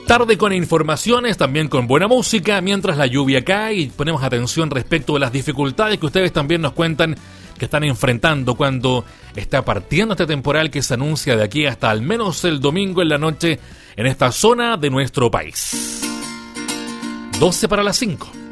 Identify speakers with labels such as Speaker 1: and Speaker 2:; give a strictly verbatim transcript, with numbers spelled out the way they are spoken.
Speaker 1: Tarde con informaciones, también con buena música, mientras la lluvia cae y ponemos atención respecto de las dificultades que ustedes también nos cuentan que están enfrentando cuando está partiendo este temporal que se anuncia de aquí hasta al menos el domingo en la noche en esta zona de nuestro país. doce para las cinco.